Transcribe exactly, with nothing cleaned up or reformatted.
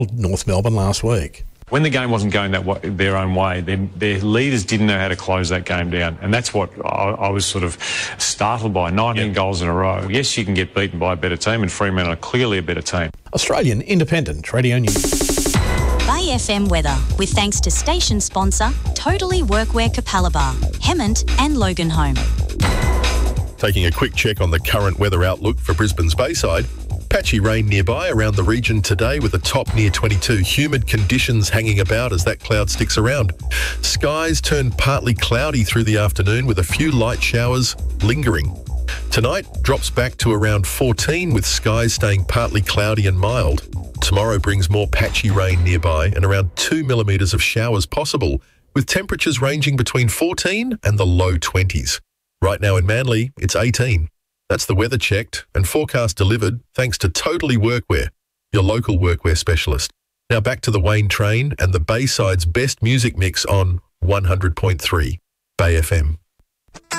North Melbourne last week. When the game wasn't going that way, their own way, their, their leaders didn't know how to close that game down. And that's what I, I was sort of startled by. nineteen yep. goals in a row. Yes, you can get beaten by a better team, and Fremantle are clearly a better team. Australian Independent Radio News. Bay F M weather, with thanks to station sponsor Totally Workwear Capalaba, Hemmant and Loganholme. Taking a quick check on the current weather outlook for Brisbane's Bayside. Patchy rain nearby around the region today with a top near twenty-two. Humid conditions hanging about as that cloud sticks around. Skies turn partly cloudy through the afternoon with a few light showers lingering. Tonight drops back to around fourteen with skies staying partly cloudy and mild. Tomorrow brings more patchy rain nearby and around two millimetres of showers possible, with temperatures ranging between fourteen and the low twenties. Right now in Manly, it's eighteen. That's the weather checked and forecast delivered thanks to Totally Workwear, your local workwear specialist. Now back to the Wayne Train and the Bayside's best music mix on one hundred point three Bay F M.